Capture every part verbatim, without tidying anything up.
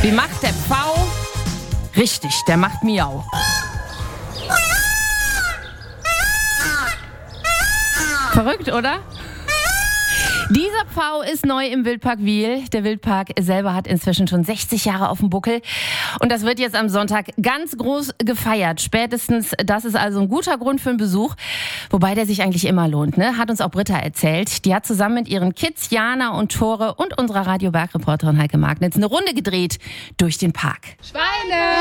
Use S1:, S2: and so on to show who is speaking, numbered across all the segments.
S1: Wie macht der Pfau? Richtig, der macht Miau. Verrückt, oder? Dieser Pfau ist neu im Wildpark Wiehl. Der Wildpark selber hat inzwischen schon sechzig Jahre auf dem Buckel. Und das wird jetzt am Sonntag ganz groß gefeiert. Spätestens, das ist also ein guter Grund für einen Besuch. Wobei der sich eigentlich immer lohnt, ne? Hat uns auch Britta erzählt. Die hat zusammen mit ihren Kids Jana und Tore und unserer Radio-Berg-Reporterin Heike Magnitz eine Runde gedreht durch den Park.
S2: Schweine!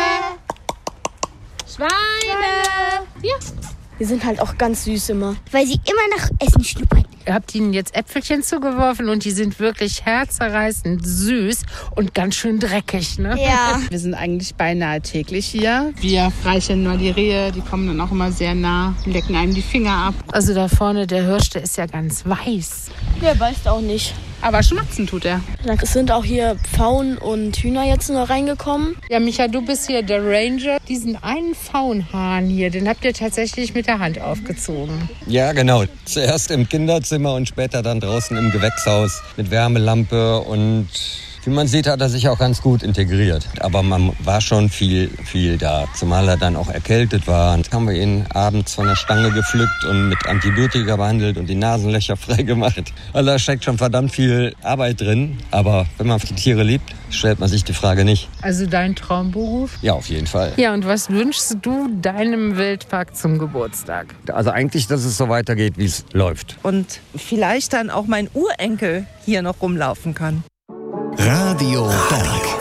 S2: Schweine! Hier.
S3: Die sind halt auch ganz süß immer.
S4: Weil sie immer nach Essen schnuppern.
S2: Ihr habt ihnen jetzt Äpfelchen zugeworfen und die sind wirklich herzerreißend süß und ganz schön dreckig, ne?
S4: Ja.
S5: Wir sind eigentlich beinahe täglich hier. Wir streicheln mal die Rehe, die kommen dann auch immer sehr nah, lecken einem die Finger ab.
S2: Also da vorne, der Hirsch, der ist ja ganz weiß.
S3: Der beißt auch nicht.
S5: Aber schmatzen tut er.
S3: Es sind auch hier Pfauen und Hühner jetzt noch reingekommen.
S2: Ja, Micha, du bist hier der Ranger. Diesen einen Pfauenhahn hier, den habt ihr tatsächlich mit der Hand aufgezogen.
S6: Ja, genau. Zuerst im Kinderzimmer und später dann draußen im Gewächshaus mit Wärmelampe und wie man sieht, hat er sich auch ganz gut integriert. Aber man war schon viel, viel da. Zumal er dann auch erkältet war. Und haben wir ihn abends von der Stange gepflückt und mit Antibiotika behandelt und die Nasenlöcher freigemacht. Also da steckt schon verdammt viel Arbeit drin. Aber wenn man die Tiere liebt, stellt man sich die Frage nicht.
S2: Also dein Traumberuf?
S6: Ja, auf jeden Fall.
S2: Ja, und was wünschst du deinem Wildpark zum Geburtstag?
S6: Also eigentlich, dass es so weitergeht, wie es läuft.
S7: Und vielleicht dann auch mein Urenkel hier noch rumlaufen kann.
S8: Radio Berg.